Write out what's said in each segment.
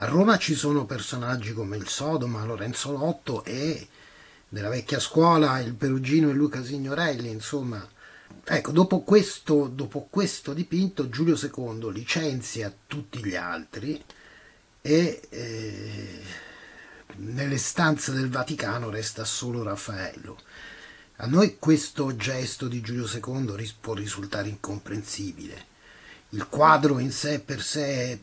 A Roma ci sono personaggi come il Sodoma, Lorenzo Lotto e della vecchia scuola il Perugino e Luca Signorelli, insomma. Ecco, dopo questo dipinto Giulio II licenzia tutti gli altri e nelle stanze del Vaticano resta solo Raffaello. A noi questo gesto di Giulio II può risultare incomprensibile. Il quadro in sé per sé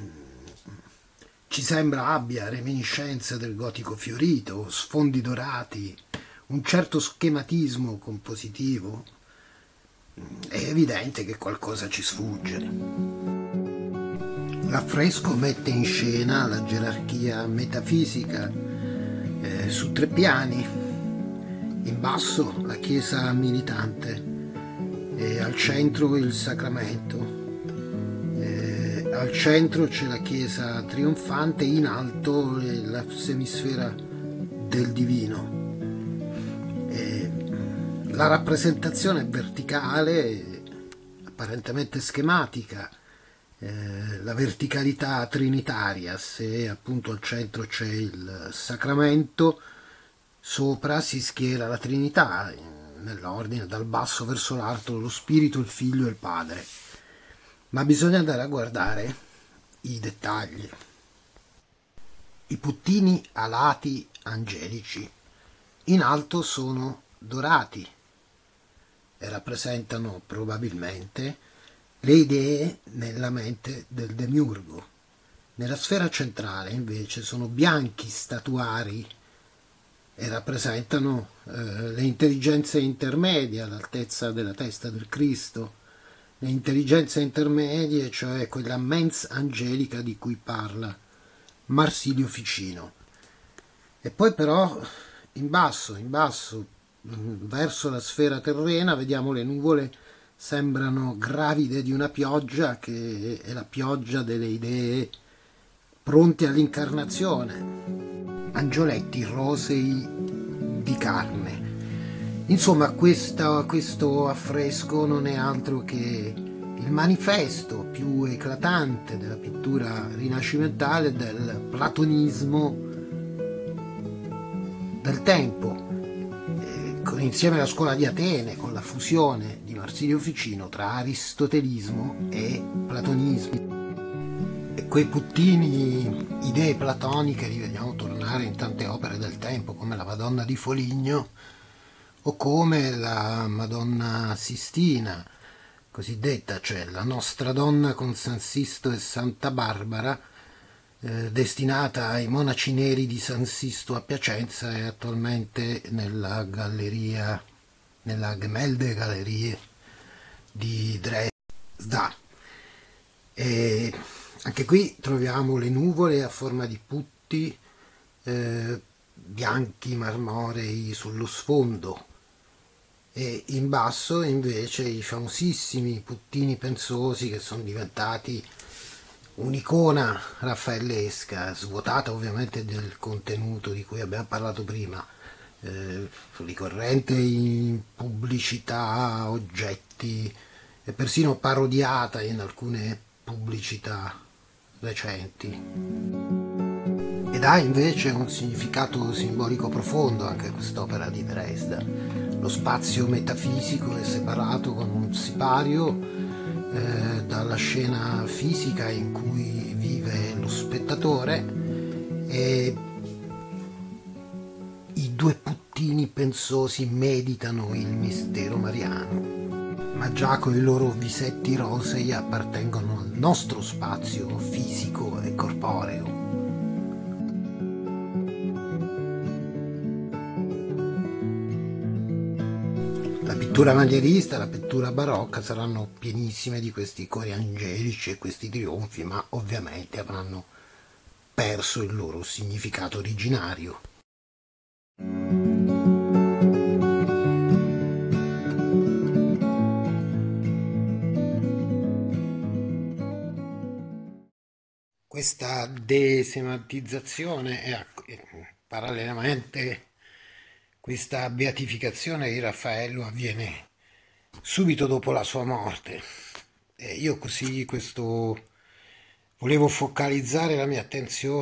ci sembra abbia reminiscenze del gotico fiorito, sfondi dorati, un certo schematismo compositivo. È evidente che qualcosa ci sfugge. L'affresco mette in scena la gerarchia metafisica su tre piani. In basso la chiesa militante, e al centro il sacramento. Al centro c'è la chiesa trionfante, in alto la semisfera del divino. La rappresentazione è verticale, apparentemente schematica, la verticalità trinitaria, se appunto al centro c'è il sacramento, sopra si schiera la Trinità, nell'ordine dal basso verso l'alto, lo Spirito, il Figlio e il Padre. Ma bisogna andare a guardare i dettagli. I puttini alati angelici in alto sono dorati e rappresentano probabilmente le idee nella mente del demiurgo. Nella sfera centrale invece sono bianchi statuari e rappresentano le intelligenze intermedie all'altezza della testa del Cristo, le intelligenze intermedie, cioè quella mens angelica di cui parla Marsilio Ficino. E poi però in basso, verso la sfera terrena, vediamo le nuvole sembrano gravide di una pioggia che è la pioggia delle idee pronte all'incarnazione, angioletti rosei di carne. Insomma, questo affresco non è altro che il manifesto più eclatante della pittura rinascimentale del platonismo del tempo, insieme alla scuola di Atene, con la fusione di Marsilio Ficino tra aristotelismo e platonismo. E quei puttini, idee platoniche, li vediamo tornare in tante opere del tempo, come la Madonna di Foligno o come la Madonna Sistina, cosiddetta, cioè la Nostra Donna con San Sisto e Santa Barbara, destinata ai monaci neri di San Sisto a Piacenza e attualmente nella Gemäldegalerie di Dresda. E anche qui troviamo le nuvole a forma di putti bianchi marmorei sullo sfondo, e in basso invece i famosissimi puttini pensosi che sono diventati un'icona raffaellesca, svuotata ovviamente del contenuto di cui abbiamo parlato prima, ricorrente in pubblicità, oggetti e persino parodiata in alcune pubblicità recenti. Ed ha invece un significato simbolico profondo anche quest'opera di Dresda. Lo spazio metafisico è separato con un sipario dalla scena fisica in cui vive lo spettatore, e i due puttini pensosi meditano il mistero mariano, ma già con i loro visetti rosei appartengono al nostro spazio fisico e corporeo. La pittura manierista, la pittura barocca saranno pienissime di questi cori angelici e questi trionfi, ma ovviamente avranno perso il loro significato originario. Questa desematizzazione e parallelamente questa beatificazione di Raffaello avviene subito dopo la sua morte. E io così questo volevo focalizzare la mia attenzione